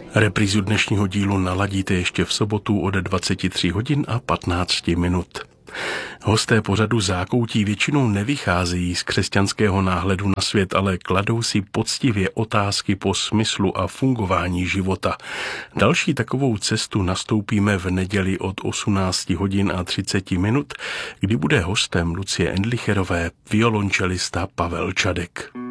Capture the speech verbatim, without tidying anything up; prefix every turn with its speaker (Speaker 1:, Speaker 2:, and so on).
Speaker 1: Reprízu dnešního dílu naladíte ještě v sobotu od dvacet tři hodin a patnáct minut. Hosté pořadu Zákoutí většinou nevycházejí z křesťanského náhledu na svět, ale kladou si poctivě otázky po smyslu a fungování života. Další takovou cestu nastoupíme v neděli od osmnáct hodin a třicet minut, kdy bude hostem Lucie Endlicherové violončelista Pavel Čadek.